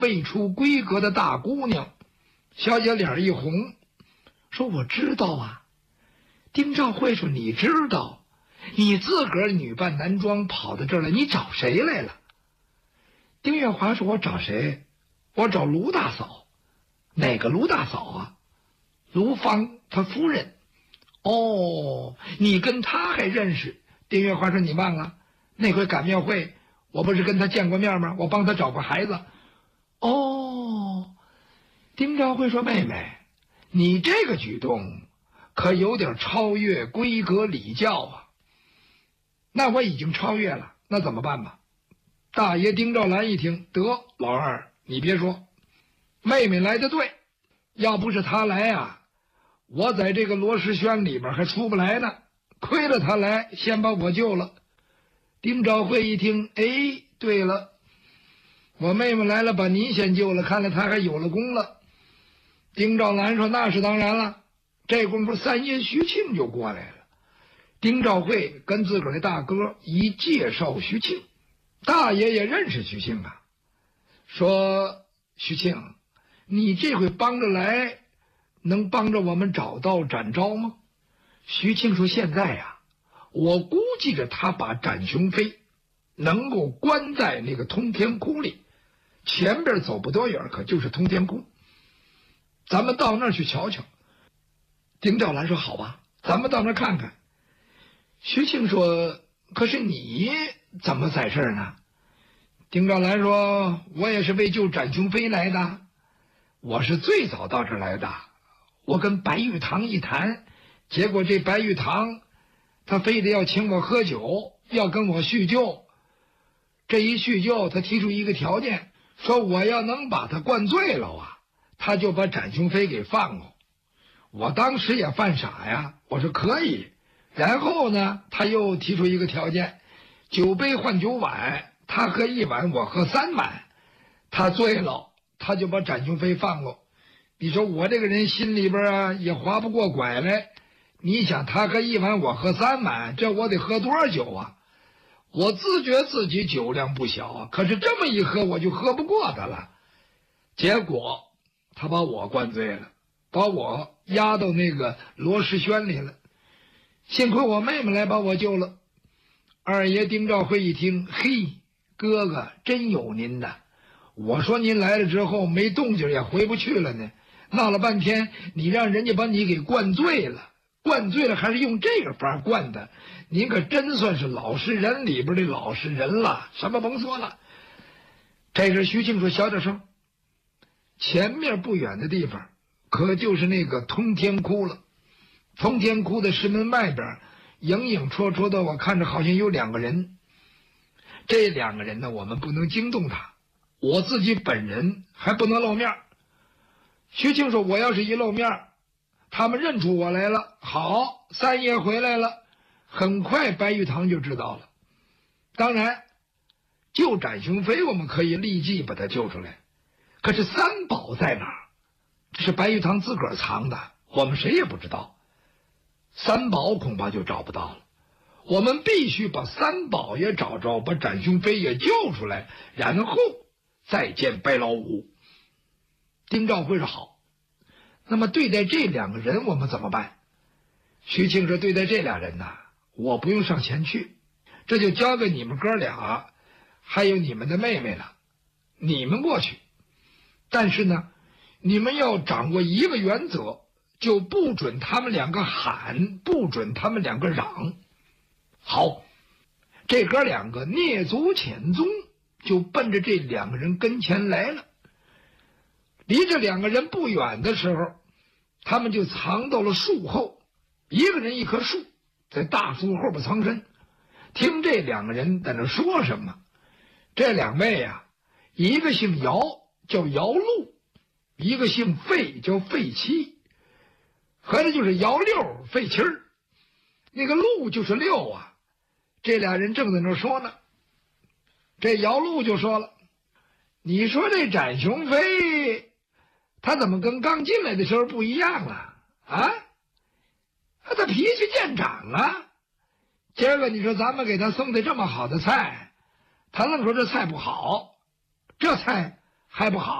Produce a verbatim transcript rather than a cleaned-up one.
未出闺阁的大姑娘。小姐脸一红，说我知道啊。丁兆慧说你知道，你自个儿女扮男装跑到这儿来，你找谁来了？丁月华说我找谁？我找卢大嫂。哪个卢大嫂啊？卢芳她夫人。哦，你跟她还认识？丁月华说你忘了，那回赶庙会我不是跟她见过面吗？我帮她找过孩子。哦，丁兆慧说妹妹，你这个举动可有点超越规格礼教啊。那我已经超越了，那怎么办吧？大爷丁兆兰一听，得，老二你别说，妹妹来的对，要不是她来啊，我在这个罗世轩里边还出不来呢，亏了她来先把我救了。丁兆慧一听，哎，对了，我妹妹来了把您先救了，看来她还有了功了。丁兆兰说那是当然了。这功夫三爷徐庆就过来了，丁兆慧跟自个儿的大哥一介绍徐庆，大爷也认识徐庆啊，说徐庆，你这回帮着来，能帮着我们找到展昭吗？徐庆说现在呀、啊，我估计着他把展雄飞能够关在那个通天窟里，前边走不多远可就是通天窟，咱们到那儿去瞧瞧。丁兆兰说好吧，咱们到那儿看看。徐庆说可是你怎么在这儿呢？丁兆兰说我也是为救展雄飞来的，我是最早到这儿来的，我跟白玉堂一谈，结果这白玉堂他非得要请我喝酒，要跟我叙旧，这一叙旧他提出一个条件，说我要能把他灌醉了啊，他就把展雄飞给放了。我当时也犯傻呀，我说可以。然后呢，他又提出一个条件，酒杯换酒碗，他喝一碗，我喝三碗，他醉了，他就把展雄飞放了。你说我这个人心里边啊也划不过拐来，你想他喝一碗，我喝三碗，这我得喝多少酒啊？我自觉自己酒量不小啊，可是这么一喝我就喝不过他了。结果他把我灌醉了，把我押到那个罗世轩里了，幸亏我妹妹来把我救了。二爷丁兆辉一听，嘿，哥哥真有您的，我说您来了之后没动静也回不去了呢，闹了半天你让人家把你给灌醉了，灌醉了还是用这个法灌的，您可真算是老实人里边的老实人了，什么甭说了。这时徐庆说小点声，前面不远的地方可就是那个通天窟了。通天窟的石门外边影影绰绰的，我看着好像有两个人。这两个人呢，我们不能惊动他，我自己本人还不能露面。徐庆说我要是一露面，他们认出我来了，好，三爷回来了，很快白玉堂就知道了。当然救展雄飞我们可以立即把他救出来，可是三宝在哪儿？这是白玉堂自个儿藏的，我们谁也不知道。三宝恐怕就找不到了，我们必须把三宝也找着，把展雄飞也救出来，然后再见白老五。丁兆辉说好，那么对待这两个人我们怎么办？徐庆说对待这俩人呐，我不用上前去，这就交给你们哥俩还有你们的妹妹了，你们过去。但是呢，你们要掌握一个原则，就不准他们两个喊，不准他们两个嚷。好，这哥两个蹑足潜踪，就奔着这两个人跟前来了。离这两个人不远的时候，他们就藏到了树后，一个人一棵树，在大树后边藏身，听这两个人在那说什么。这两位啊，一个姓姚叫姚禄，一个姓费叫费七，合着就是姚六费七儿，那个禄就是六啊。这俩人正在那说呢，这姚禄就说了，你说这展雄飞他怎么跟刚进来的时候不一样了啊？他脾气见长了，今儿个你说咱们给他送的这么好的菜，他愣说这菜不好，这菜还不好。